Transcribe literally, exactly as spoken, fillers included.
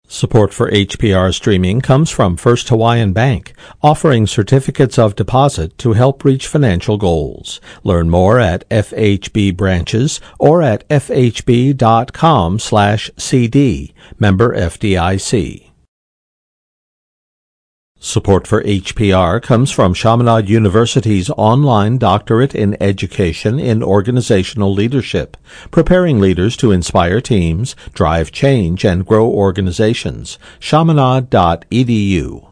Support for H P R streaming comes from First Hawaiian Bank, offering certificates of deposit to help reach financial goals. Learn more at F H B branches or at f h b dot com slash c d. Member F D I C. Support for H P R comes from Chaminade University's online doctorate in education in organizational leadership, preparing leaders to inspire teams, drive change, and grow organizations. chaminade dot e d u.